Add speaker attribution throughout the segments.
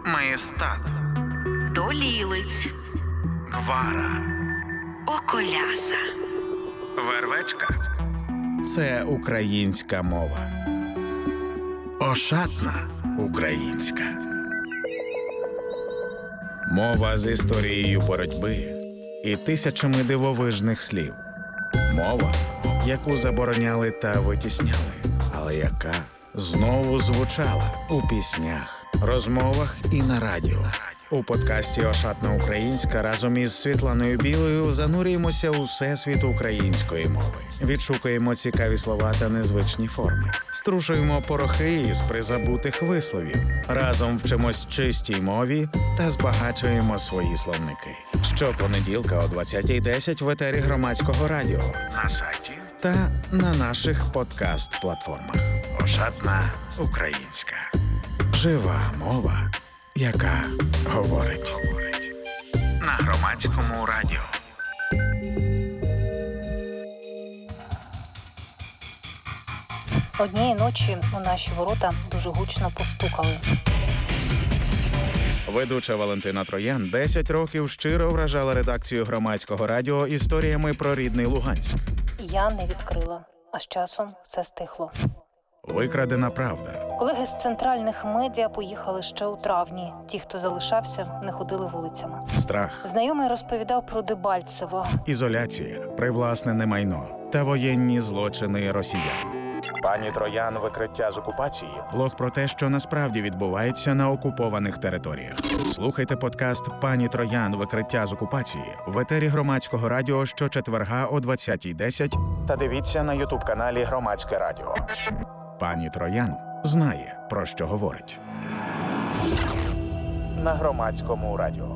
Speaker 1: Маєстат,
Speaker 2: Долілиць,
Speaker 1: Гвара,
Speaker 2: Околяса,
Speaker 1: Вервечка.
Speaker 3: Це українська мова. Ошатна українська. Мова з історією боротьби і тисячами дивовижних слів. Мова, яку забороняли та витісняли, але яка знову звучала у піснях, розмовах і на радіо. У подкасті «Ошатна українська» разом із Світланою Білою занурюємося у всесвіт української мови. Відшукуємо цікаві слова та незвичні форми. Струшуємо порохи із призабутих висловів. Разом вчимось чистій мові та збагачуємо свої словники. Щопонеділка о 20:10 в етері Громадського радіо,
Speaker 1: На сайті
Speaker 3: та на наших подкаст-платформах.
Speaker 1: «Ошатна українська».
Speaker 3: Жива мова, яка говорить.
Speaker 1: На Громадському радіо.
Speaker 4: Однієї ночі у наші ворота дуже гучно постукали.
Speaker 3: Ведуча Валентина Троян 10 років щиро вражала редакцію Громадського радіо історіями про рідний Луганськ.
Speaker 4: Я не відкрила, а з часом все стихло.
Speaker 3: Викрадена правда.
Speaker 4: Колеги з центральних медіа поїхали ще у травні. Ті, хто залишався, не ходили вулицями.
Speaker 3: Страх.
Speaker 4: Знайомий розповідав про Дебальцево.
Speaker 3: Ізоляція, привласнене майно та воєнні злочини росіян. Пані Троян «Викриття з окупації» – влог про те, що насправді відбувається на окупованих територіях. Слухайте подкаст «Пані Троян. Викриття з окупації» в етері Громадського радіо щочетверга о 20:10 та дивіться на ютуб-каналі Громадське радіо. Пані Троян знає, про що говорить. На Громадському радіо.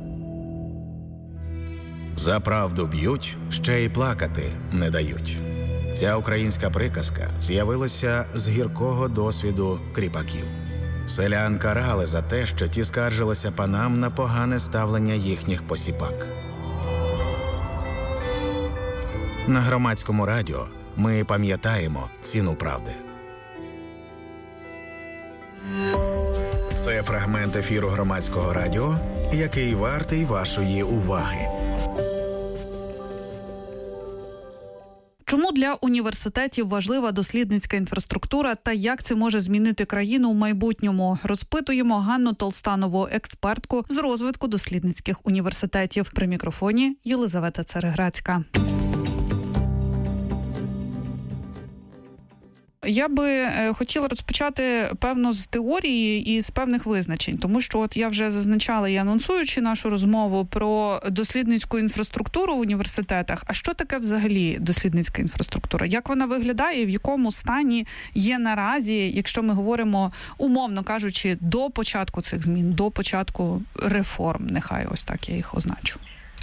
Speaker 3: За правду б'ють, ще й плакати не дають. Ця українська приказка з'явилася з гіркого досвіду кріпаків. Селян карали за те, що ті скаржилися панам на погане ставлення їхніх посіпак. На Громадському радіо ми пам'ятаємо ціну правди. Це фрагмент ефіру Громадського радіо, який вартий вашої уваги.
Speaker 5: Чому для університетів важлива дослідницька інфраструктура та як це може змінити країну в майбутньому? Розпитуємо Ганну Толстанову, експертку з розвитку дослідницьких університетів. При мікрофоні Єлизавета Цареградська. Я би хотіла розпочати, певно, з теорії і з певних визначень, тому що от я вже зазначала і анонсуючи нашу розмову про дослідницьку інфраструктуру в університетах. А що таке взагалі дослідницька інфраструктура? Як вона виглядає, в якому стані є наразі, якщо ми говоримо, умовно кажучи, до початку цих змін, до початку реформ, нехай ось так я їх означу?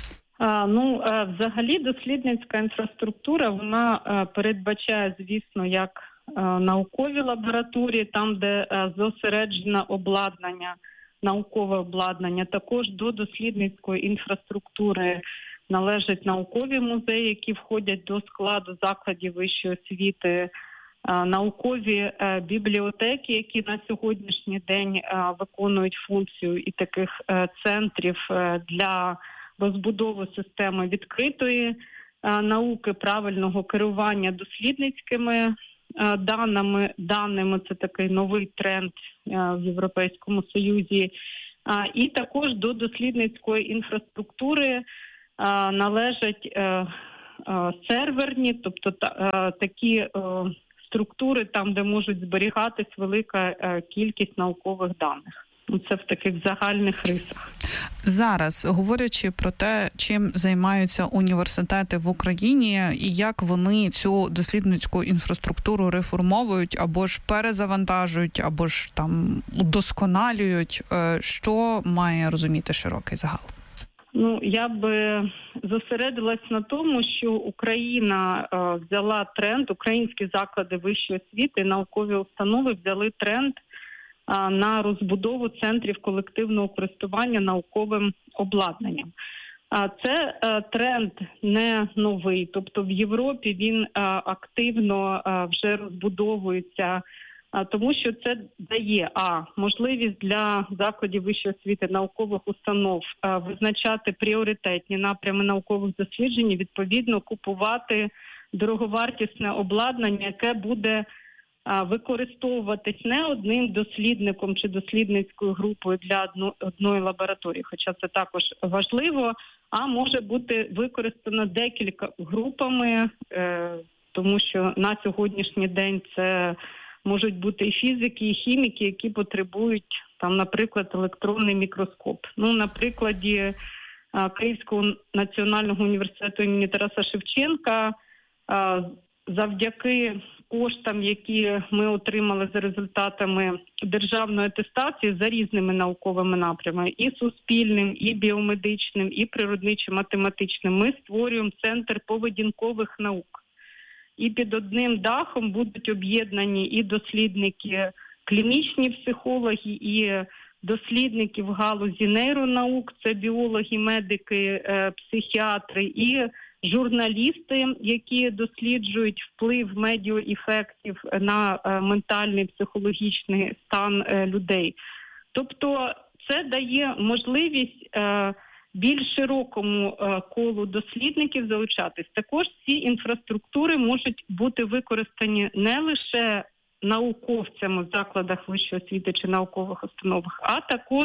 Speaker 6: Взагалі дослідницька інфраструктура, вона передбачає, звісно, як наукові лабораторії, там, де зосереджено обладнання, наукове обладнання. Також до дослідницької інфраструктури належать наукові музеї, які входять до складу закладів вищої освіти, наукові бібліотеки, які на сьогоднішній день виконують функцію і таких центрів для розбудови системи відкритої науки, правильного керування дослідницькими даними. Це такий новий тренд в Європейському Союзі. І також до дослідницької інфраструктури належать серверні, тобто такі структури, там, де можуть зберігатись велика кількість наукових даних. Це в таких загальних рисах.
Speaker 5: Зараз, говорячи про те, чим займаються університети в Україні і як вони цю дослідницьку інфраструктуру реформовують або ж перезавантажують, або ж там удосконалюють, що має розуміти широкий загал?
Speaker 6: Я би зосередилась на тому, що Україна взяла тренд, українські заклади вищої освіти, наукові установи взяли тренд на розбудову центрів колективного користування науковим обладнанням. Це тренд не новий, тобто в Європі він активно вже розбудовується тому що це дає можливість для закладів вищої освіти, наукових установ визначати пріоритетні напрями наукових досліджень, відповідно купувати дороговартісне обладнання, яке буде використовуватись не одним дослідником чи дослідницькою групою для одної лабораторії, хоча це також важливо, а може бути використано декілька групами, тому що на сьогоднішній день це можуть бути і фізики, і хіміки, які потребують, наприклад, електронний мікроскоп. На прикладі Київського національного університету імені Тараса Шевченка завдяки коштам, які ми отримали за результатами державної атестації за різними науковими напрямами, і суспільним, і біомедичним, і природничо-математичним, ми створюємо Центр поведінкових наук. І під одним дахом будуть об'єднані і дослідники, клінічні психологи, і дослідники в галузі нейронаук, це біологи, медики, психіатри, і журналісти, які досліджують вплив медіаефектів на ментальний, психологічний стан людей. Тобто це дає можливість більш широкому колу дослідників залучатись. Також ці інфраструктури можуть бути використані не лише науковцями в закладах вищої освіти чи наукових установах, а також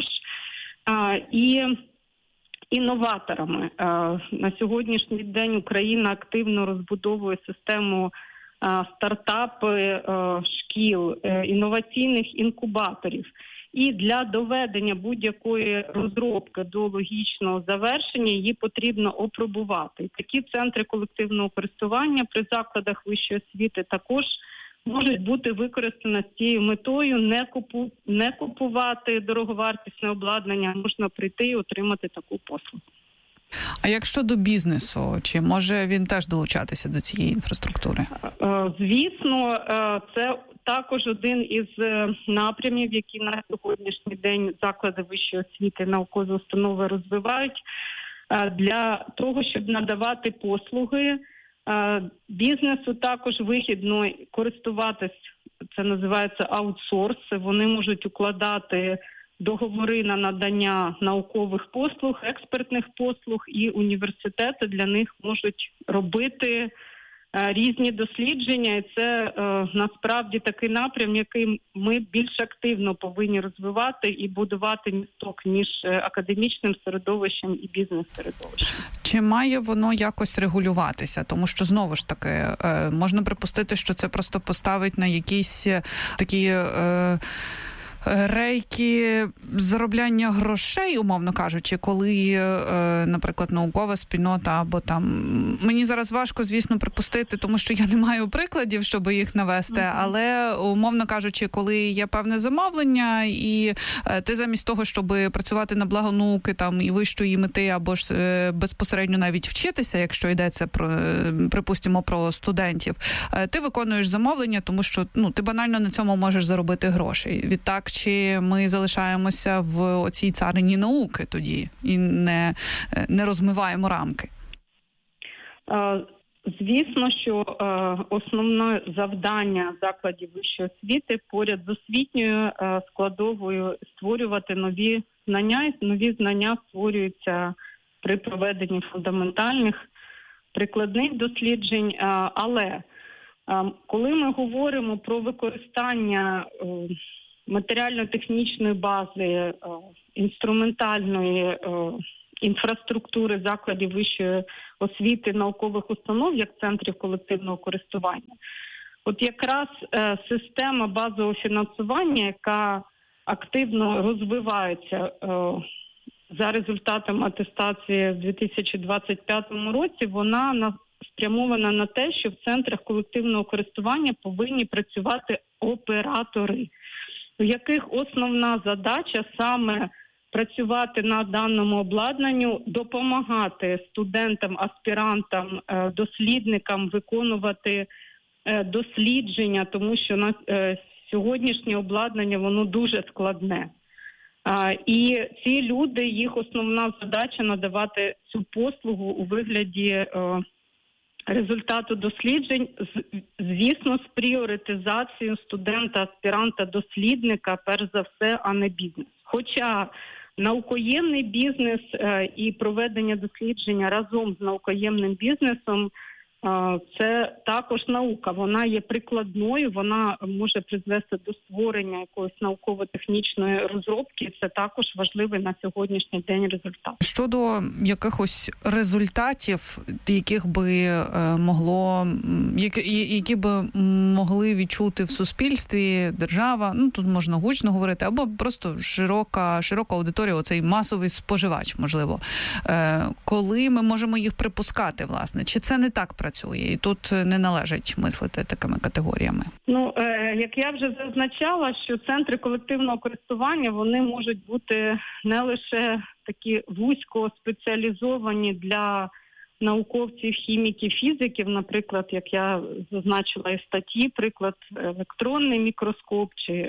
Speaker 6: і інноваторами. На сьогоднішній день Україна активно розбудовує систему стартапи шкіл, інноваційних інкубаторів. І для доведення будь-якої розробки до логічного завершення її потрібно опробувати. І такі центри колективного користування при закладах вищої освіти також можуть бути використані з цією метою, не купувати дороговартісне обладнання, можна прийти і отримати таку послугу.
Speaker 5: А як щодо бізнесу, чи може він теж долучатися до цієї інфраструктури?
Speaker 6: Звісно, це також один із напрямів, які на сьогоднішній день заклади вищої освіти, наукові установи розвивають для того, щоб надавати послуги. Бізнесу також вигідно користуватись, це називається аутсорс, вони можуть укладати договори на надання наукових послуг, експертних послуг, і університети для них можуть робити різні дослідження. І це насправді такий напрям, який ми більш активно повинні розвивати і будувати місток між академічним середовищем і бізнес-середовищем.
Speaker 5: Чи має воно якось регулюватися? Тому що, знову ж таки, можна припустити, що це просто поставить на якісь такі рейки заробляння грошей, умовно кажучи, коли, наприклад, наукова спільнота або там... Мені зараз важко, звісно, припустити, тому що я не маю прикладів, щоб їх навести, але, умовно кажучи, коли є певне замовлення, і ти замість того, щоб працювати на благо науки там і вищої мети, або ж безпосередньо навіть вчитися, якщо йдеться про, припустимо, про студентів, ти виконуєш замовлення, тому що ти банально на цьому можеш заробити гроші. Відтак, чи ми залишаємося в оцій царині науки тоді і не розмиваємо рамки?
Speaker 6: Звісно, що основне завдання закладів вищої освіти поряд з освітньою складовою створювати нові знання, і нові знання створюються при проведенні фундаментальних прикладних досліджень. Але коли ми говоримо про використання матеріально-технічної бази, інструментальної інфраструктури закладів вищої освіти, наукових установ, як центрів колективного користування, от якраз система базового фінансування, яка активно розвивається за результатами атестації в 2025 році, вона спрямована на те, що в центрах колективного користування повинні працювати оператори, у яких основна задача саме працювати на даному обладнанню, допомагати студентам, аспірантам, дослідникам виконувати дослідження, тому що на сьогоднішнє обладнання, воно дуже складне. І ці люди, їх основна задача надавати цю послугу у вигляді результату досліджень, звісно, з пріоритизацією студента, аспіранта, дослідника, перш за все, а не бізнес. Хоча наукоємний бізнес і проведення дослідження разом з наукоємним бізнесом – це також наука. Вона є прикладною, вона може призвести до створення якоїсь науково-технічної розробки. Це також важливий на сьогоднішній день результат.
Speaker 5: Щодо якихось результатів, які би могли відчути в суспільстві, держава, тут можна гучно говорити, або просто широка аудиторія, оцей масовий споживач, можливо. Коли ми можемо їх припускати, власне? Чи це не так працює? І тут не належить мислити такими категоріями.
Speaker 6: Як я вже зазначала, що центри колективного користування, вони можуть бути не лише такі вузько спеціалізовані для науковців, хіміків, фізиків, наприклад, як я зазначила і в статті, приклад електронний мікроскоп чи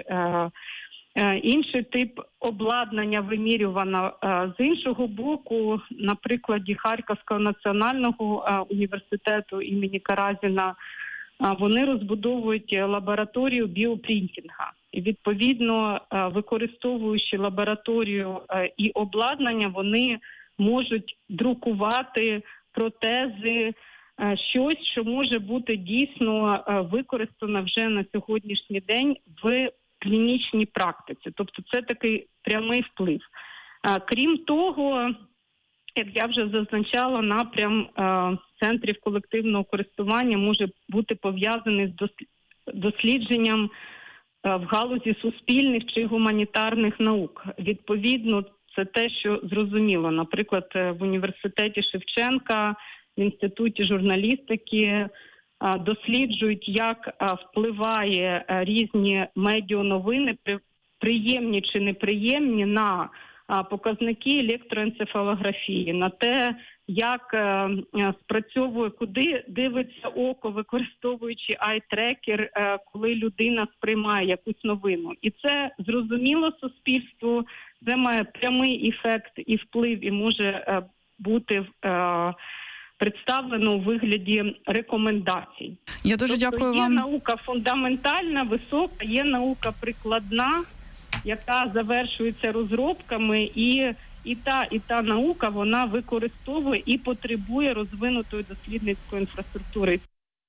Speaker 6: інший тип обладнання вимірювано. З іншого боку, на прикладі Харківського національного університету імені Каразіна, вони розбудовують лабораторію біопринтінга. І, відповідно, використовуючи лабораторію і обладнання, вони можуть друкувати протези, щось, що може бути дійсно використано вже на сьогоднішній день в клінічній практиці. Тобто це такий прямий вплив. Крім того, як я вже зазначала, напрям центрів колективного користування може бути пов'язаний з дослідженням в галузі суспільних чи гуманітарних наук. Відповідно, це те, що зрозуміло. Наприклад, в університеті Шевченка, в інституті журналістики досліджують, як впливає різні медіановини, приємні чи неприємні, на показники електроенцефалографії, на те, як спрацьовує, куди дивиться око, використовуючи ай-трекер, коли людина сприймає якусь новину. І це зрозуміло суспільству, це має прямий ефект і вплив, і може бути представлено у вигляді рекомендацій.
Speaker 5: Я дуже дякую вам.
Speaker 6: Є наука фундаментальна, висока, є наука прикладна, яка завершується розробками, і та наука, вона використовує і потребує розвинутої дослідницької інфраструктури.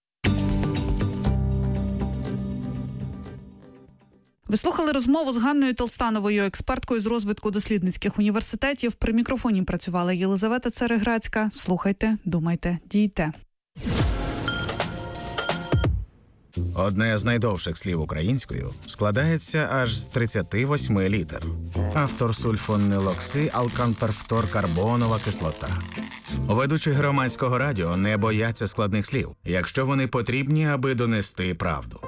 Speaker 5: Ви слухали розмову з Ганною Толстановою, експерткою з розвитку дослідницьких університетів. При мікрофоні працювала Єлизавета Цареграцька. Слухайте, думайте, дійте.
Speaker 3: Одне з найдовших слів українською складається аж з 38 літер. Автор сульфонилокси алканперфторкарбонова кислота. Ведучі громадського радіо не бояться складних слів, якщо вони потрібні, аби донести правду.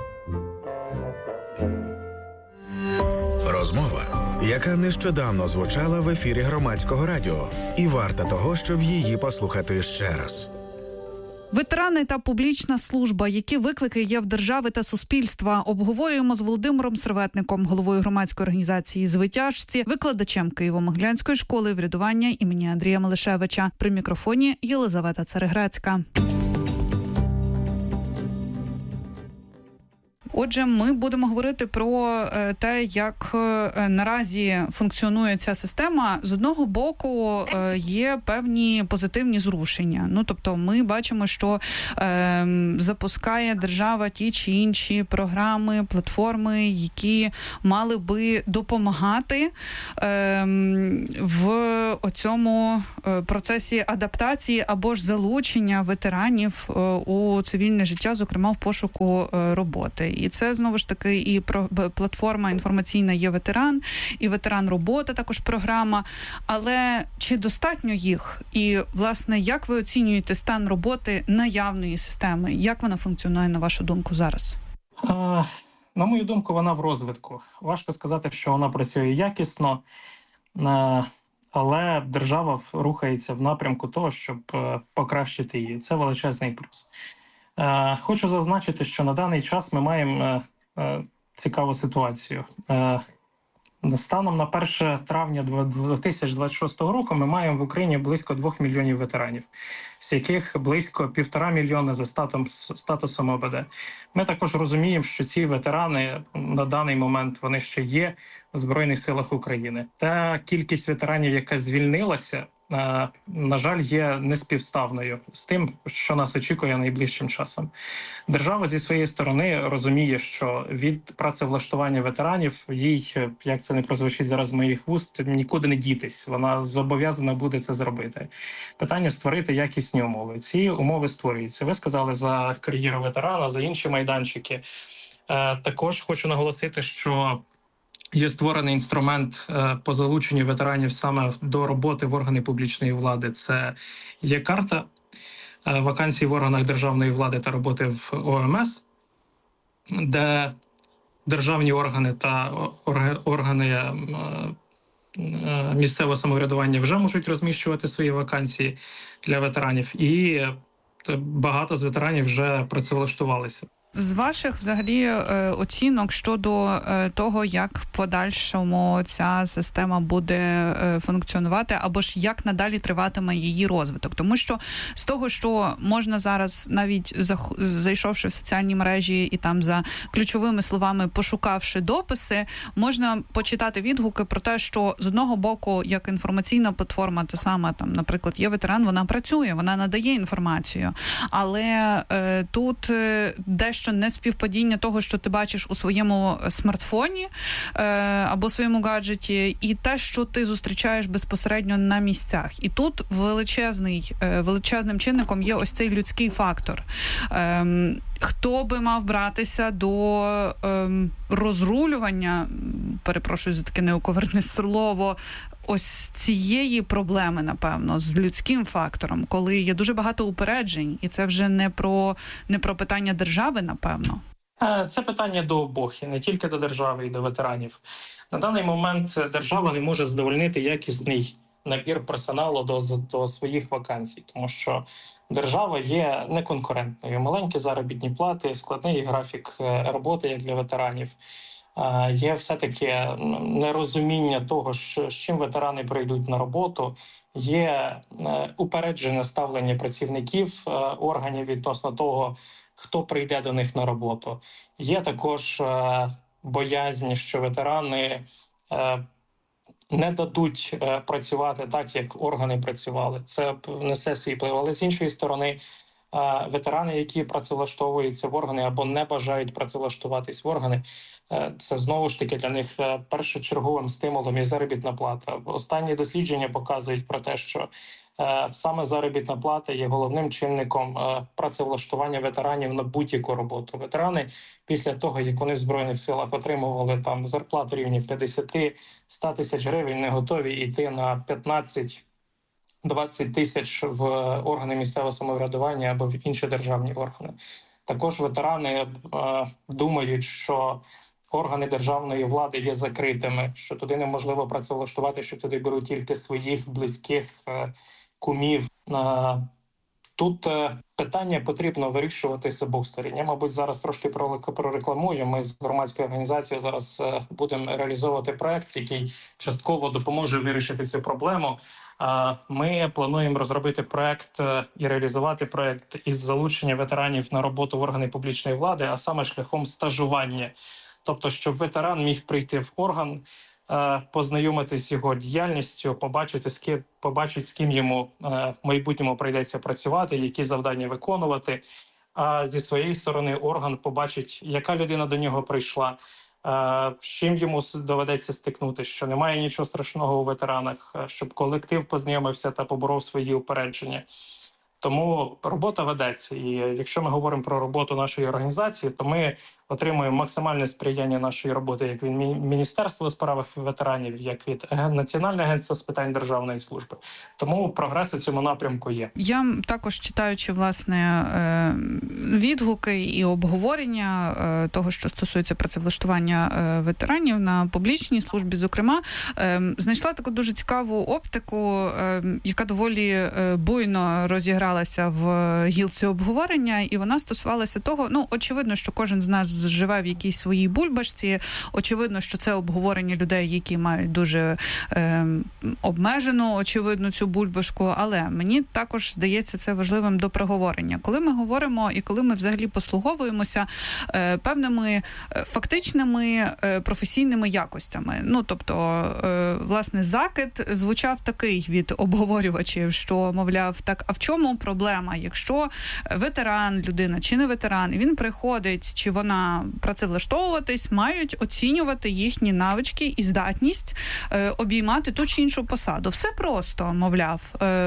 Speaker 3: Розмова, яка нещодавно звучала в ефірі громадського радіо, і варта того, щоб її послухати ще раз.
Speaker 5: Ветерани та публічна служба. Які виклики є в держави та суспільства? Обговорюємо з Володимиром Серветником, головою громадської організації «Звитяжці», викладачем Києво-Могилянської школи врядування імені Андрія Мелешевича. При мікрофоні Єлизавета Цареграцька. Отже, ми будемо говорити про те, як наразі функціонує ця система. З одного боку, є певні позитивні зрушення. Тобто ми бачимо, що запускає держава ті чи інші програми, платформи, які мали би допомагати в цьому процесі адаптації або ж залучення ветеранів у цивільне життя, зокрема в пошуку роботи. І це, знову ж таки, і платформа інформаційна «Є ветеран», і «Ветеран-робота» також програма. Але чи достатньо їх? І, власне, як ви оцінюєте стан роботи наявної системи? Як вона функціонує, на вашу думку, зараз?
Speaker 7: На мою думку, вона в розвитку. Важко сказати, що вона працює якісно, але держава рухається в напрямку того, щоб покращити її. Це величезний плюс. Хочу зазначити, що на даний час ми маємо цікаву ситуацію. Станом на 1 травня 2026 року ми маємо в Україні близько 2 мільйонів ветеранів, з яких близько 1,5 мільйона за статусом ОБД. Ми також розуміємо, що ці ветерани на даний момент вони ще є в Збройних силах України. Та кількість ветеранів, яка звільнилася, на жаль, є неспівставною з тим, що нас очікує найближчим часом. Держава зі своєї сторони розуміє, що від працевлаштування ветеранів їй, як це не прозвучить зараз з моїх вуст, нікуди не дітись. Вона зобов'язана буде це зробити. Питання – створити якісні умови. Ці умови створюються. Ви сказали за кар'єру ветерана, за інші майданчики. Також хочу наголосити, що є створений інструмент по залученню ветеранів саме до роботи в органи публічної влади. Це є карта вакансій в органах державної влади та роботи в ОМС, де державні органи та органи місцевого самоврядування вже можуть розміщувати свої вакансії для ветеранів, і багато з ветеранів вже працевлаштувалися.
Speaker 5: З ваших, взагалі, оцінок щодо того, як в подальшому ця система буде функціонувати, або ж як надалі триватиме її розвиток. Тому що з того, що можна зараз, навіть зайшовши в соціальні мережі і там за ключовими словами пошукавши дописи, можна почитати відгуки про те, що з одного боку, як інформаційна платформа, та сама, там, наприклад, є ветеран, вона працює, вона надає інформацію. Але тут дещо неспівпадіння того, що ти бачиш у своєму смартфоні або своєму гаджеті, і те, що ти зустрічаєш безпосередньо на місцях. І тут величезним чинником є ось цей людський фактор. Хто би мав братися до розрулювання, перепрошую за таке неоковертне слово, ось цієї проблеми, напевно, з людським фактором, коли є дуже багато упереджень, і це вже не про питання держави, напевно.
Speaker 7: Це питання до обох, і не тільки до держави, і до ветеранів. На даний момент держава не може задовольнити якісний набір персоналу до своїх вакансій, тому що держава є неконкурентною. Маленькі заробітні плати, складний графік роботи, як для ветеранів. Є все-таки нерозуміння того, з чим ветерани прийдуть на роботу, є упереджене ставлення працівників органів відносно того, хто прийде до них на роботу. Є також боязнь, що ветерани не дадуть працювати так, як органи працювали. Це несе свій вплив. Але з іншої сторони, ветерани, які працевлаштовуються в органи або не бажають працевлаштуватись в органи, це знову ж таки для них першочерговим стимулом і заробітна плата. Останні дослідження показують про те, що саме заробітна плата є головним чинником працевлаштування ветеранів на будь-яку роботу. Ветерани після того, як вони в Збройних силах отримували там зарплату рівні 50-100 тисяч гривень, не готові йти на 15-20 тисяч в органи місцевого самоврядування або в інші державні органи. Також ветерани думають, що органи державної влади є закритими, що туди неможливо працевлаштувати, що туди беруть тільки своїх близьких кумів. Тут питання потрібно вирішувати з обох сторін. Я, мабуть, зараз трошки прорекламую. Ми з громадською організацією зараз будемо реалізовувати проект, який частково допоможе вирішити цю проблему. Ми плануємо розробити проект і реалізувати проект із залучення ветеранів на роботу в органи публічної влади, а саме шляхом стажування. Тобто, щоб ветеран міг прийти в орган, познайомитись з його діяльністю, побачити, з ким йому в майбутньому прийдеться працювати, які завдання виконувати. А зі своєї сторони орган побачить, яка людина до нього прийшла, з чим йому доведеться стикнути, що немає нічого страшного у ветеранах, щоб колектив познайомився та поборов свої упередження. Тому робота ведеться. І якщо ми говоримо про роботу нашої організації, то ми отримуємо максимальне сприяння нашої роботи як від Міністерства у справах ветеранів, як від Національного агентства з питань державної служби. Тому прогрес у цьому напрямку є.
Speaker 5: Я також, читаючи, власне, відгуки і обговорення того, що стосується працевлаштування ветеранів на публічній службі, зокрема, знайшла таку дуже цікаву оптику, яка доволі буйно розігралася в гілці обговорення, і вона стосувалася того, очевидно, що кожен з нас живе в якійсь своїй бульбашці. Очевидно, що це обговорення людей, які мають дуже обмежену, очевидно, цю бульбашку, але мені також здається це важливим до проговорення. Коли ми говоримо і коли ми взагалі послуговуємося певними фактичними професійними якостями. Ну, тобто, власне, закид звучав такий від обговорювачів, що, мовляв, так, а в чому проблема? Якщо ветеран, людина чи не ветеран, і він приходить, чи вона працевлаштовуватись, мають оцінювати їхні навички і здатність обіймати ту чи іншу посаду. Все просто, мовляв.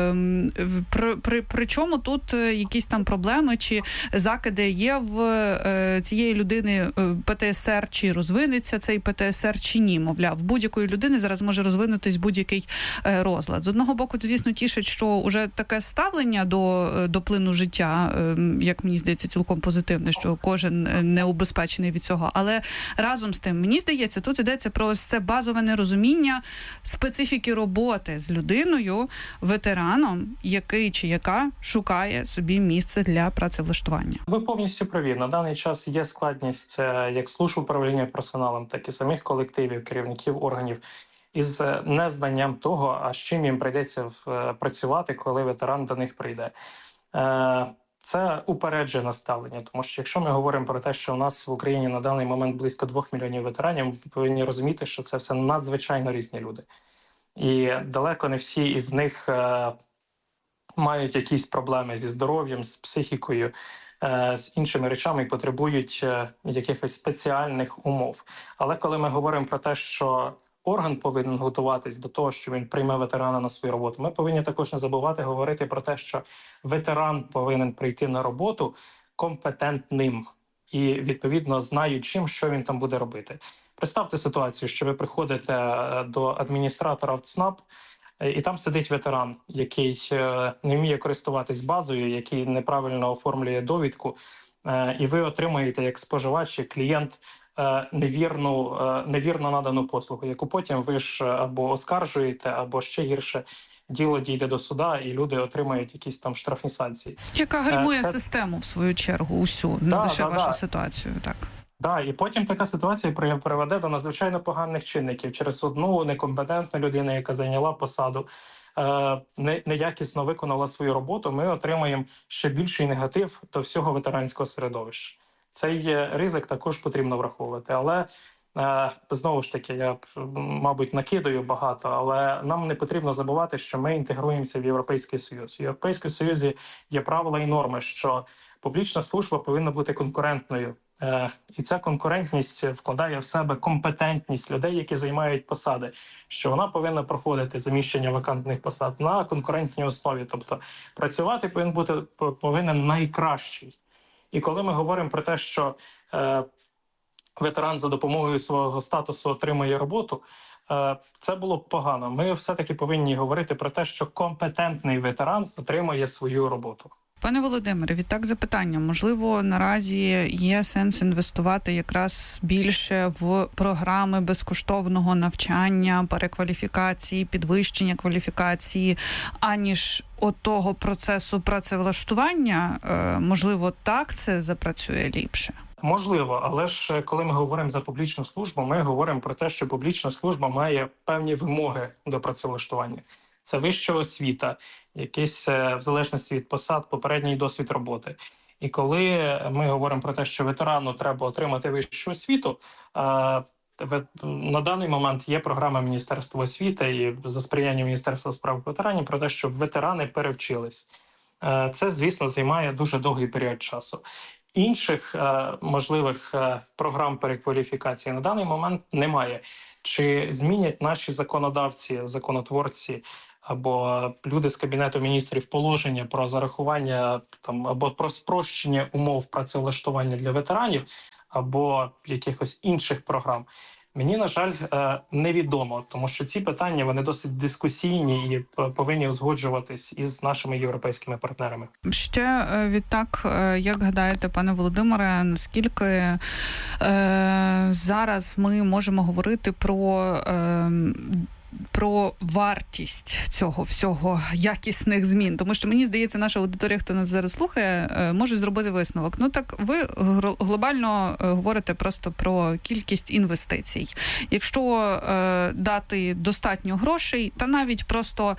Speaker 5: При чому тут якісь там проблеми чи закиди є в цієї людини ПТСР, чи розвинеться цей ПТСР, чи ні, мовляв. В будь-якої людини зараз може розвинутись будь-який розлад. З одного боку, звісно, тішить, що уже таке ставлення до плину життя, як мені здається, цілком позитивне, що кожен не убезпечений від цього. Але разом з тим, мені здається, тут йдеться про це базове нерозуміння специфіки роботи з людиною, ветераном, який чи яка шукає собі місце для працевлаштування.
Speaker 7: Ви повністю праві. На даний час є складність як служб управління персоналом, так і самих колективів, керівників органів із незнанням того, а з чим їм прийдеться працювати, коли ветеран до них прийде. Це упереджене ставлення, тому що якщо ми говоримо про те, що у нас в Україні на даний момент близько 2 мільйонів ветеранів, ми повинні розуміти, що це все надзвичайно різні люди. І далеко не всі із них мають якісь проблеми зі здоров'ям, з психікою, з іншими речами і потребують якихось спеціальних умов. Але коли ми говоримо про те, що орган повинен готуватись до того, що він прийме ветерана на свою роботу, ми повинні також не забувати говорити про те, що ветеран повинен прийти на роботу компетентним і, відповідно, знаючим, що він там буде робити. Представте ситуацію, що ви приходите до адміністратора в ЦНАП, і там сидить ветеран, який не вміє користуватись базою, який неправильно оформлює довідку, і ви отримаєте як споживач, як клієнт невірно надану послугу, яку потім ви ж або оскаржуєте, або ще гірше, діло дійде до суда, і люди отримають якісь там штрафні санкції.
Speaker 5: Яка гальмує систему, в свою чергу, усю, не лише вашу ситуацію, так.
Speaker 7: Так, і потім така ситуація приведе до надзвичайно поганих чинників через одну некомпетентну людину, яка зайняла посаду, неякісно виконала свою роботу, ми отримаємо ще більший негатив до всього ветеранського середовища. Цей ризик також потрібно враховувати, але знову ж таки, я, мабуть, накидаю багато, але нам не потрібно забувати, що ми інтегруємося в Європейський Союз. В Європейському Союзі є правила і норми, що публічна служба повинна бути конкурентною. І ця конкурентність вкладає в себе компетентність людей, які займають посади, що вона повинна проходити заміщення вакантних посад на конкурентній основі. Тобто працювати повинен найкращий. І коли ми говоримо про те, що ветеран за допомогою свого статусу отримує роботу, це було б погано. Ми все-таки повинні говорити про те, що компетентний ветеран отримує свою роботу.
Speaker 5: Пане Володимире, відтак запитання. Можливо, наразі є сенс інвестувати якраз більше в програми безкоштовного навчання, перекваліфікації, підвищення кваліфікації, аніж того процесу працевлаштування? Можливо, так це запрацює ліпше?
Speaker 7: Можливо, але ж коли ми говоримо за публічну службу, ми говоримо про те, що публічна служба має певні вимоги до працевлаштування. Це вища освіта, якийсь, в залежності від посад, попередній досвід роботи. І коли ми говоримо про те, що ветерану треба отримати вищу освіту, на даний момент є програма Міністерства освіти і за сприяння Міністерства справ ветеранів про те, щоб ветерани перевчились. Це, звісно, займає дуже довгий період часу. Інших можливих програм перекваліфікації на даний момент немає. Чи змінять наші законодавці, законотворці або люди з Кабінету міністрів положення про зарахування або про спрощення умов працевлаштування для ветеранів, або якихось інших програм? Мені, на жаль, невідомо, тому що ці питання, вони досить дискусійні і повинні узгоджуватись із нашими європейськими партнерами. Ще
Speaker 5: відтак, як гадаєте, пане Володимире, наскільки зараз ми можемо говорити про про вартість цього всього, якісних змін. Тому що, мені здається, наша аудиторія, хто нас зараз слухає, може зробити висновок. Ну так, ви глобально говорите просто про кількість інвестицій. Якщо дати достатньо грошей, та навіть просто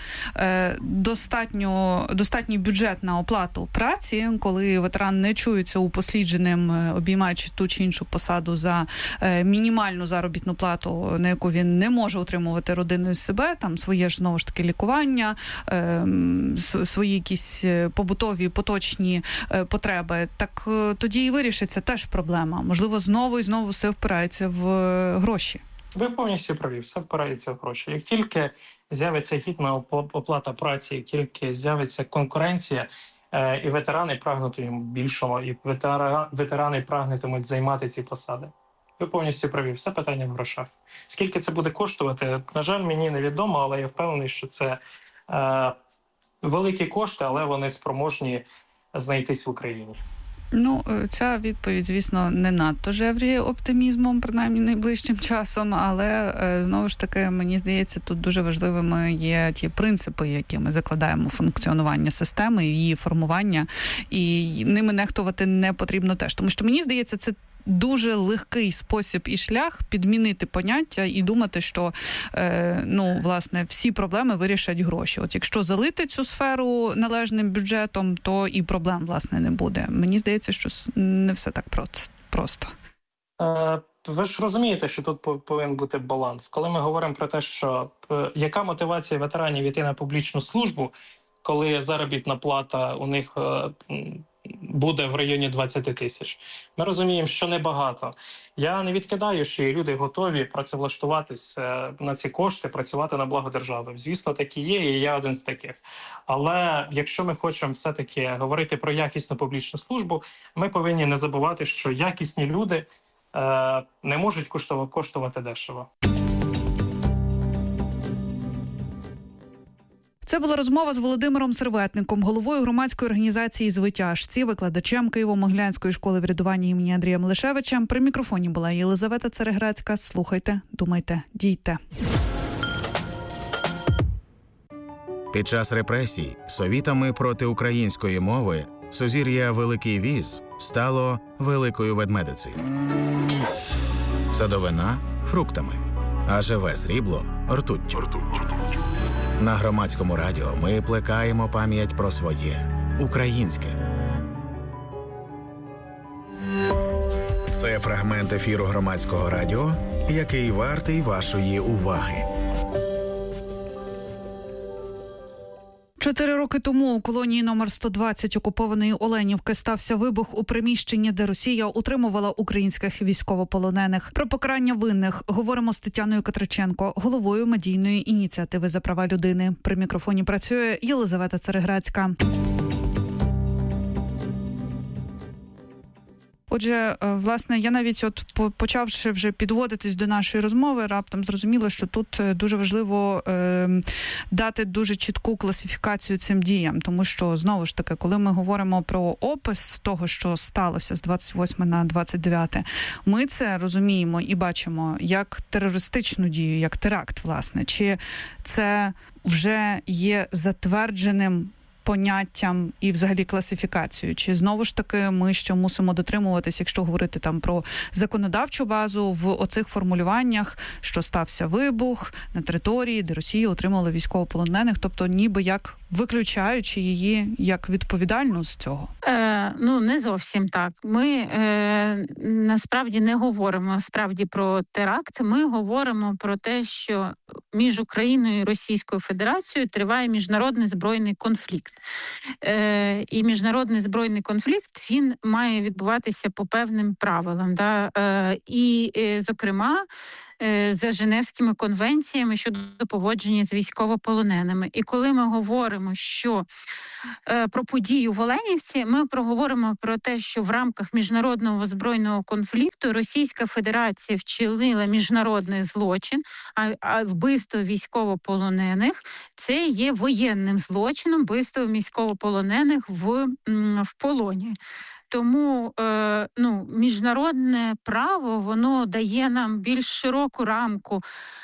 Speaker 5: достатній бюджет на оплату праці, коли ветеран не чується упослідженим, обіймаючи ту чи іншу посаду за мінімальну заробітну плату, на яку він не може утримувати родиною себе, там своє ж, знову ж таки, лікування, свої якісь побутові, поточні потреби, так тоді і вирішиться теж проблема. Можливо, знову і знову все впирається в гроші.
Speaker 7: Ви повністю праві, все впирається в гроші. Як тільки з'явиться гідна оплата праці, як тільки з'явиться конкуренція, і ветерани прагнутимуть більшого, і ветерани прагнутимуть займати ці посади. Ви повністю праві, все питання в грошах. Скільки це буде коштувати, на жаль, мені невідомо, але я впевнений, що це великі кошти, але вони спроможні знайтись в Україні.
Speaker 5: Ну, ця відповідь, звісно, не надто жевріє оптимізмом, принаймні найближчим часом, але, знову ж таки, мені здається, тут дуже важливими є ті принципи, які ми закладаємо в функціонування системи, її формування, і ними нехтувати не потрібно теж. Тому що, мені здається, це дуже легкий спосіб і шлях підмінити поняття і думати, що, власне, всі проблеми вирішать гроші. От якщо залити цю сферу належним бюджетом, то і проблем, власне, не буде. Мені здається, що не все так просто.
Speaker 7: Ви ж розумієте, що тут повинен бути баланс. Коли ми говоримо про те, що яка мотивація ветеранів йти на публічну службу, коли заробітна плата у них буде в районі 20 тисяч. Ми розуміємо, що небагато. Я не відкидаю, що люди готові працевлаштуватися на ці кошти, працювати на благо держави. Звісно, такі є, і я один з таких. Але якщо ми хочемо все-таки говорити про якісну публічну службу, ми повинні не забувати, що якісні люди не можуть коштувати дешево.
Speaker 5: Це була розмова з Володимиром Серветником, головою громадської організації «Звитяжці», викладачем Києво-Могилянської школи врядування імені Андрія Мелешевича. При мікрофоні була Єлизавета Цереграцька. Слухайте, думайте, дійте.
Speaker 3: Під час репресій совітами проти української мови сузір'я Великий Віз стало Великою Ведмедицею. Садовина – фруктами, а живе срібло – ртуттю. На Громадському радіо ми плекаємо пам'ять про своє українське. Це фрагмент ефіру Громадського радіо, який вартий вашої уваги.
Speaker 5: 4 роки тому у колонії номер 120 окупованої Оленівки стався вибух у приміщенні, де Росія утримувала українських військовополонених. Про покарання винних говоримо з Тетяною Катриченко, головою медійної ініціативи за права людини. При мікрофоні працює Єлизавета Цереграцька. Отже, власне, я навіть почавши вже підводитись до нашої розмови, раптом зрозуміла, що тут дуже важливо дати дуже чітку класифікацію цим діям, тому що, знову ж таки, коли ми говоримо про опис того, що сталося з 28 на 29, ми це розуміємо і бачимо як терористичну дію, як теракт, власне. Чи це вже є затвердженим поняттям і взагалі класифікацією? Чи знову ж таки ми ще мусимо дотримуватись, якщо говорити там про законодавчу базу, в оцих формулюваннях, що стався вибух на території, де Росія отримала військовополонених, тобто ніби як виключаючи її як відповідальну з цього?
Speaker 8: Не зовсім так. Ми насправді не говоримо про теракт. Ми говоримо про те, що між Україною і Російською Федерацією триває міжнародний збройний конфлікт. І міжнародний збройний конфлікт, він має відбуватися по певним правилам. І, зокрема, за Женевськими конвенціями щодо поводження з військовополоненими. І коли ми говоримо, що про подію в Оленівці, ми проговоримо про те, що в рамках міжнародного збройного конфлікту Російська Федерація вчинила міжнародний злочин, а вбивство військовополонених – це є воєнним злочином, вбивство військовополонених в полоні. Тому міжнародне право, воно дає нам більш широку рамку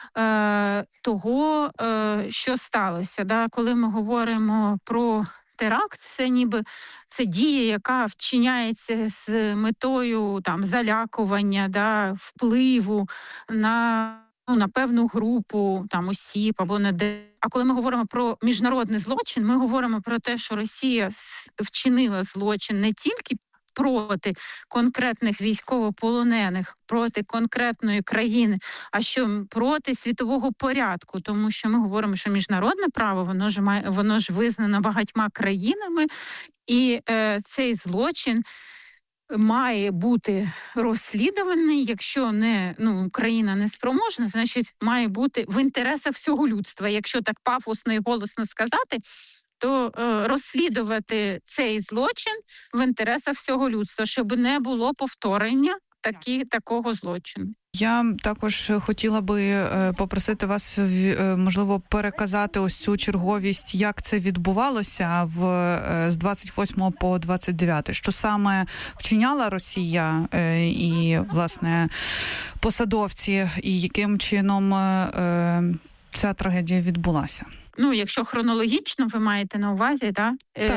Speaker 8: того, що сталося. Да? Коли ми говоримо про теракт, це дія, яка вчиняється з метою залякування, да, впливу на певну групу осіб або на де. А коли ми говоримо про міжнародний злочин, ми говоримо про те, що Росія вчинила злочин не тільки проти конкретних військовополонених, проти конкретної країни, а що проти світового порядку, тому що ми говоримо, що міжнародне право, воно ж визнано багатьма країнами, і цей злочин має бути розслідуваний. Якщо країна не спроможна, значить має бути в інтересах всього людства. Якщо так пафосно і голосно сказати, то розслідувати цей злочин в інтересах всього людства, щоб не було повторення такого злочину.
Speaker 5: Я також хотіла би попросити вас, можливо, переказати ось цю черговість, як це відбувалося з 28 по 29. Що саме вчиняла Росія і, власне, посадовці, і яким чином ця трагедія відбулася?
Speaker 8: Якщо хронологічно ви маєте на увазі, так?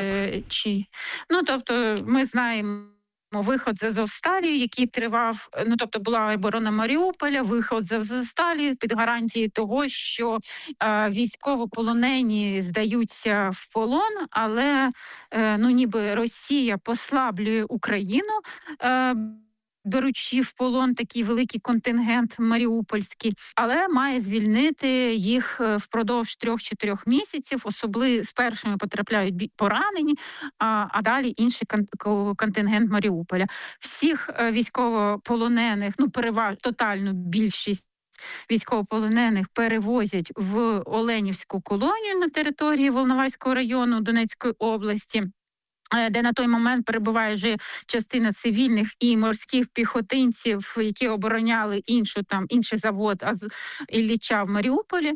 Speaker 8: Тобто ми знаємо виход з Азовсталі, який тривав, була оборона Маріуполя, виход з Азовсталі під гарантією того, що військовополонені здаються в полон, але ніби Росія послаблює Україну, беручи в полон такий великий контингент маріупольський, але має звільнити їх впродовж 3-4 місяців, особливо з першими потрапляють поранені, а далі інший контингент Маріуполя. Всіх військовополонених, тотальну більшість військовополонених перевозять в Оленівську колонію на території Волноваського району Донецької області, де на той момент перебуває вже частина цивільних і морських піхотинців, які обороняли інший завод Ілліча в Маріуполі.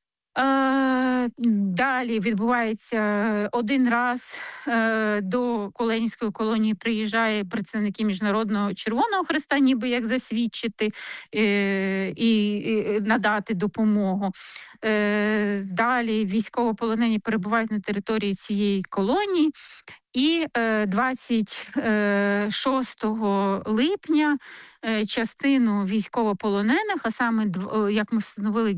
Speaker 8: Далі відбувається один раз до Оленівської колонії приїжджає представники Міжнародного Червоного Хреста, ніби як засвідчити і надати допомогу. Далі військовополонені перебувають на території цієї колонії. І 26 липня частину військовополонених, а саме, як ми встановили,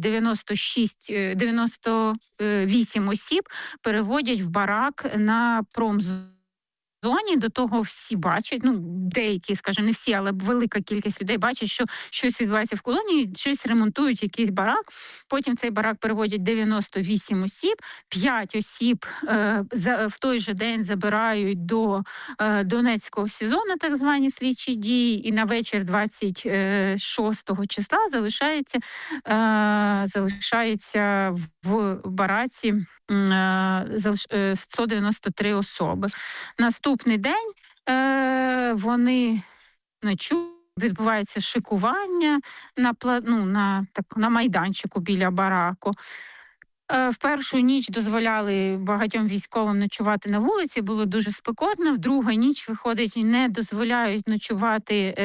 Speaker 8: 98 осіб, переводять в барак на промзоні. До того всі бачать, деякі, скажімо, не всі, але велика кількість людей бачать, що щось відбувається в колонії, щось ремонтують, якийсь барак. Потім цей барак переводять 98 осіб, 5 осіб в той же день забирають до Донецького СІЗО на так звані слідчі дії, і на вечір 26 числа залишається в бараці 193 особи. Наступний день вони ночують, відбувається шикування на майданчику біля бараку. В першу ніч дозволяли багатьом військовим ночувати на вулиці, було дуже спекотно. В другу ніч, виходить, не дозволяють ночувати,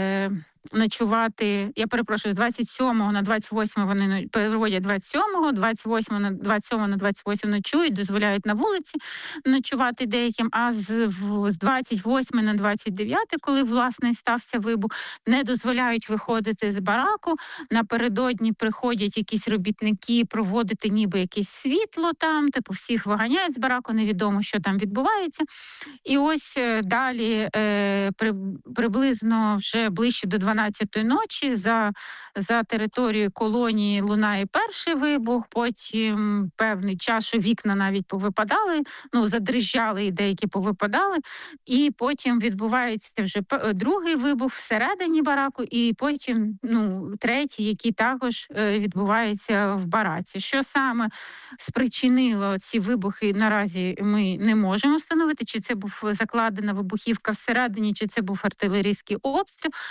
Speaker 8: я перепрошую, з 27 на 28 вони переводять 27, 28 на 28 ночують, дозволяють на вулиці ночувати деяким, а з 28 на 29, коли, власне, стався вибух, не дозволяють виходити з бараку. Напередодні приходять якісь робітники проводити ніби якесь світло там, всіх виганяють з бараку, невідомо, що там відбувається. І ось далі приблизно вже ближче до 12-ї ночі за територією колонії лунає перший вибух, потім певний час, що вікна навіть повипадали, задрижали і деякі повипадали, і потім відбувається вже другий вибух всередині бараку, і потім третій, який також відбувається в бараці. Що саме спричинило ці вибухи, наразі ми не можемо встановити, чи це був закладена вибухівка всередині, чи це був артилерійський обстріл, але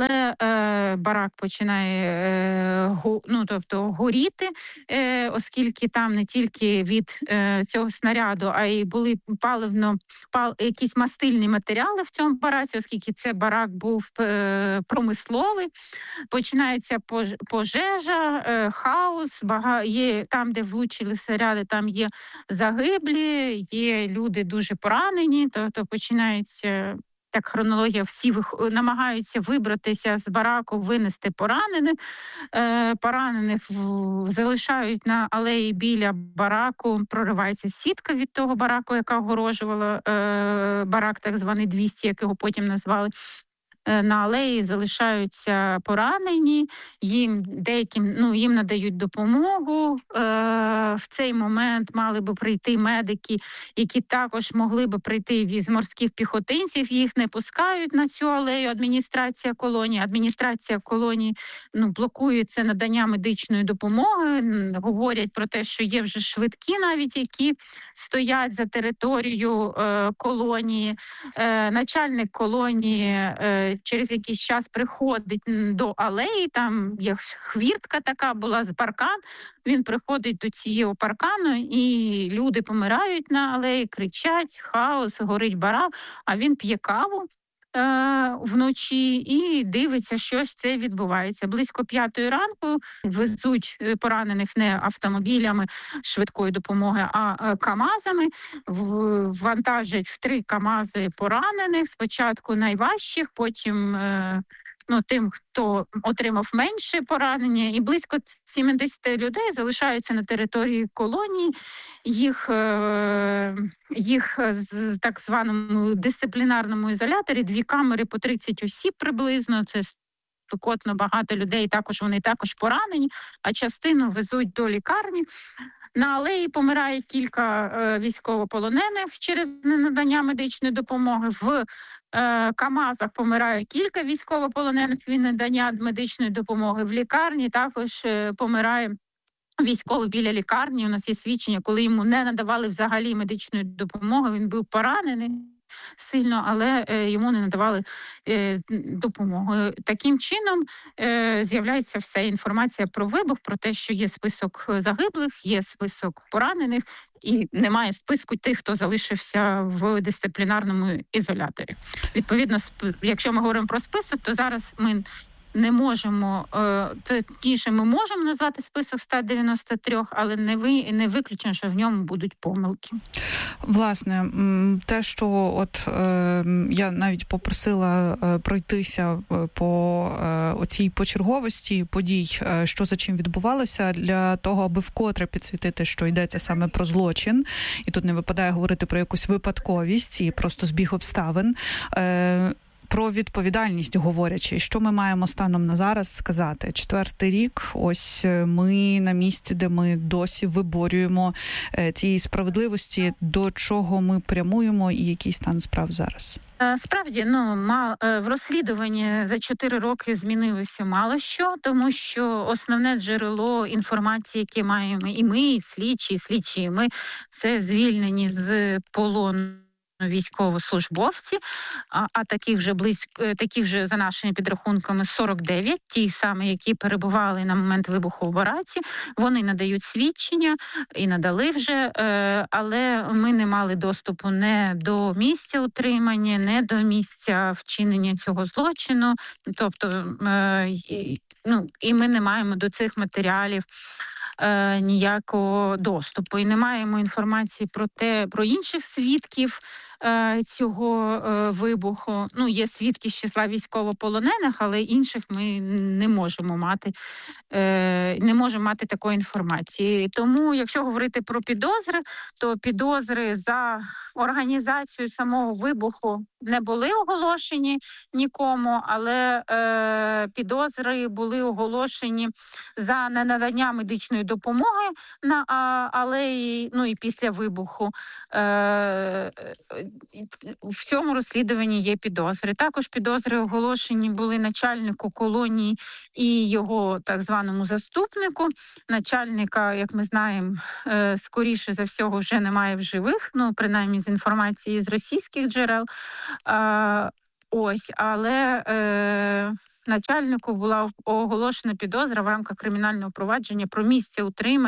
Speaker 8: але барак починає горіти, оскільки там не тільки від цього снаряду, а й були якісь мастильні матеріали в цьому бараці, оскільки це барак був промисловий. Починається пожежа, хаос, є там, де влучили снаряди, там є загиблі, є люди дуже поранені, тобто починається так хронологія, всі намагаються вибратися з бараку, винести поранених залишають на алеї біля бараку, проривається сітка від того бараку, яка огорожувала барак, так званий 200, як його потім назвали. На алеї залишаються поранені, їм надають допомогу. В цей момент мали би прийти медики, які також могли би прийти з морських піхотинців. Їх не пускають на цю алею. Адміністрація колонії блокує це надання медичної допомоги. Говорять про те, що є вже швидкі навіть, які стоять за територією колонії. Начальник колонії через якийсь час приходить до алеї, там є хвіртка така була з паркан, він приходить до цього паркану, і люди помирають на алеї, кричать, хаос, горить барак, а він п'є каву вночі і дивиться, що ж це відбувається. Близько 5 ранку везуть поранених не автомобілями швидкої допомоги, а КАМАЗами. Вантажать в 3 КАМАЗи поранених, спочатку найважчих, потім тим, хто отримав менше поранення, і близько 70 людей залишаються на території колонії. Їх в так званому дисциплінарному ізоляторі, 2 камери по 30 осіб приблизно, це спекотно багато людей, вони також поранені, а частину везуть до лікарні. На алеї помирає кілька військовополонених через ненадання медичної допомоги. В КАМАЗах помирає кілька військовополонених від надання медичної допомоги. В лікарні також помирає військовий біля лікарні. У нас є свідчення, коли йому не надавали взагалі медичної допомоги. Він був поранений сильно, але йому не надавали допомогу. Таким чином з'являється вся інформація про вибух, про те, що є список загиблих, є список поранених, і немає списку тих, хто залишився в дисциплінарному ізоляторі. Відповідно, якщо ми говоримо про список, то зараз ми не можемо, точніше, ми можемо назвати список 193, але не виключено, що в ньому будуть помилки.
Speaker 5: Власне, те, що я навіть попросила пройтися по оцій почерговості подій, що за чим відбувалося, для того, аби вкотре підсвітити, що йдеться саме про злочин, і тут не випадає говорити про якусь випадковість і просто збіг обставин. Про відповідальність говорячи, що ми маємо станом на зараз сказати. 4-й рік, ось ми на місці, де ми досі виборюємо цієї справедливості, до чого ми прямуємо і який стан справ зараз?
Speaker 8: Справді, в розслідуванні за 4 роки змінилося мало що, тому що основне джерело інформації, яке маємо і ми, і слідчі, ми, це звільнені з полону військовослужбовці, а таких вже за нашими підрахунками 49, ті самі, які перебували на момент вибуху в бараці. Вони надають свідчення і надали вже, але ми не мали доступу не до місця утримання, не до місця вчинення цього злочину. Тобто, і ми не маємо до цих матеріалів ніякого доступу. І не маємо інформації про інших свідків цього вибуху. Є свідки з числа військовополонених, але інших ми не можемо мати такої інформації. Тому, якщо говорити про підозри, то підозри за організацію самого вибуху не були оголошені нікому, але підозри були оголошені за ненадання медичної допомоги на алеї, і після вибуху. В цьому розслідуванні є підозри. Також підозри оголошені були начальнику колонії і його так званому заступнику. Начальника, як ми знаємо, скоріше за всього вже немає в живих, принаймні з інформації з російських джерел. Але начальнику була оголошена підозра в рамках кримінального провадження про місце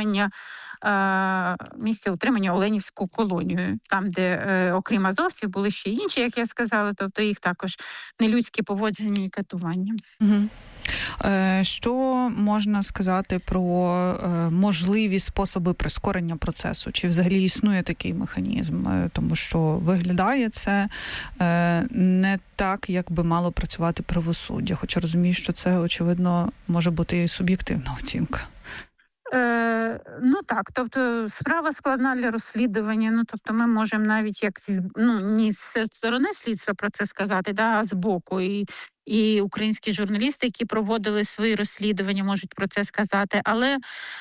Speaker 8: утримання Оленівську колонію, там, де, окрім азовців, були ще інші, як я сказала, тобто їх також нелюдські поводження і катування.
Speaker 5: Угу. Що можна сказати про можливі способи прискорення процесу? Чи взагалі існує такий механізм? Тому що виглядає це не так, як би мало працювати правосуддя. Хоча розумію, що це, очевидно, може бути і суб'єктивна оцінка.
Speaker 8: Ну так, тобто справа складна для розслідування, ну тобто ми можемо навіть як не з сторони слідства про це сказати, а з боку. І українські журналісти, які проводили свої розслідування, можуть про це сказати. Але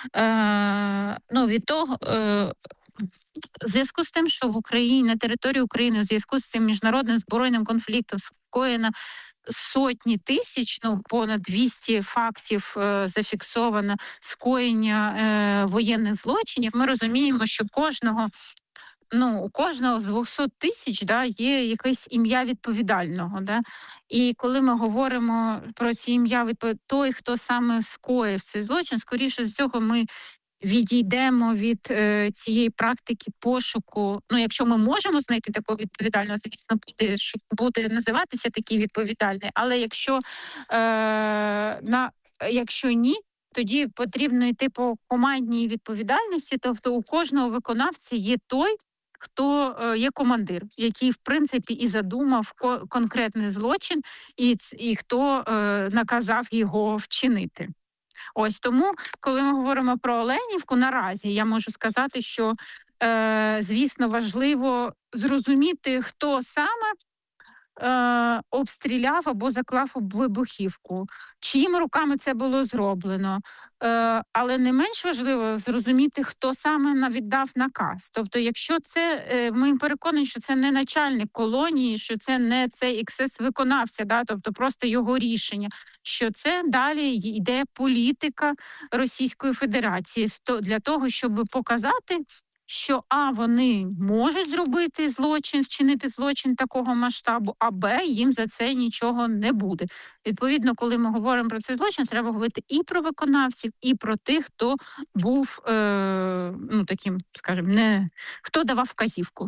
Speaker 8: від того, в зв'язку з тим, що в Україні, на території України, в зв'язку з цим міжнародним збройним конфліктом скоєно сотні тисяч, понад 200 фактів зафіксовано скоєння воєнних злочинів, ми розуміємо, що у кожного з 200 тисяч є якесь ім'я відповідального. І коли ми говоримо про ці ім'я, той, хто саме скоїв цей злочин, скоріше з цього ми відійдемо від цієї практики пошуку. Якщо ми можемо знайти такого відповідального, звісно, буде називатися такий відповідальний. Але якщо ні, тоді потрібно йти по командній відповідальності. Тобто у кожного виконавця є той, хто є командир, який, в принципі, і задумав конкретний злочин, і хто наказав його вчинити. Ось тому, коли ми говоримо про Оленівку, наразі я можу сказати, що, звісно, важливо зрозуміти, хто саме обстріляв або заклав вибухівку, чиїми руками це було зроблено. Але не менш важливо зрозуміти, хто саме віддав наказ. Тобто, якщо це, ми переконані, що це не начальник колонії, що це не цей ексцес-виконавця, тобто просто його рішення, що це далі йде політика Російської Федерації для того, щоб показати, що вони можуть зробити злочин, вчинити злочин такого масштабу, а їм за це нічого не буде. Відповідно, коли ми говоримо про цей злочин, треба говорити і про виконавців, і про тих, хто був таким, скажімо, хто давав вказівку.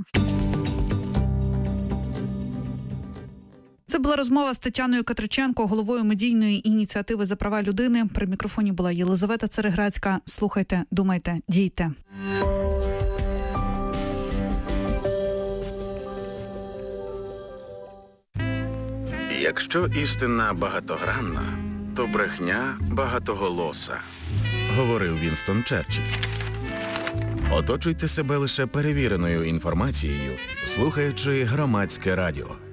Speaker 5: Це була розмова з Тетяною Катриченко, головою медійної ініціативи «За права людини». При мікрофоні була Єлизавета Цереграцька. Слухайте, думайте, дійте.
Speaker 3: Якщо істина багатогранна, то брехня багатоголоса, говорив Вінстон Черчилль. Оточуйте себе лише перевіреною інформацією, слухаючи Громадське радіо.